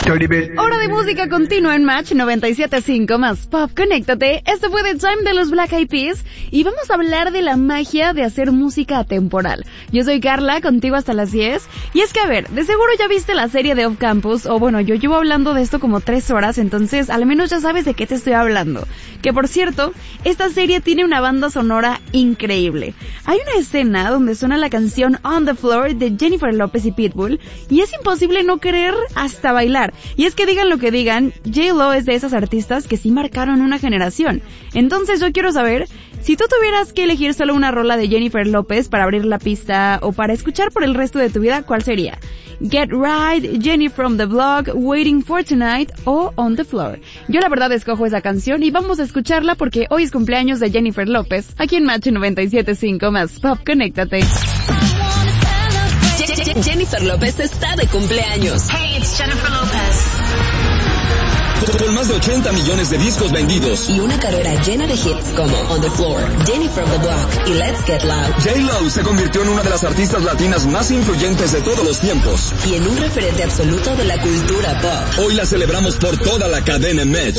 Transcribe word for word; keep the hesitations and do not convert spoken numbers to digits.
Hora de música continua en Match noventa y siete punto cinco más Pop. Conéctate. Este fue The Time de los Black Eyed Peas y vamos a hablar de la magia de hacer música atemporal. Yo soy Carla, contigo hasta las diez. Y es que, a ver, de seguro ya viste la serie de Off Campus, o bueno, yo llevo hablando de esto como tres horas, entonces al menos ya sabes de qué te estoy hablando. Que por cierto, esta serie tiene una banda sonora increíble. Hay una escena donde suena la canción On the Floor de Jennifer Lopez y Pitbull y es imposible no querer hasta bailar. Y es que digan lo que digan, J-Lo es de esas artistas que sí marcaron una generación. Entonces yo quiero saber, si tú tuvieras que elegir solo una rola de Jennifer Lopez para abrir la pista o para escuchar por el resto de tu vida, ¿cuál sería? Get Right, Jenny from the Block, Waiting for Tonight o On the Floor. Yo la verdad escojo esa canción y vamos a escucharla porque hoy es cumpleaños de Jennifer Lopez, aquí en Match noventa y siete punto cinco más Pop. Conéctate. Jennifer Lopez está de cumpleaños. Hey, it's Jennifer Lopez. Con más de ochenta millones de discos vendidos y una carrera llena de hits como On the Floor, Jenny from the Block y Let's Get Loud, J-Lo se convirtió en una de las artistas latinas más influyentes de todos los tiempos y en un referente absoluto de la cultura pop. Hoy la celebramos por toda la cadena Match.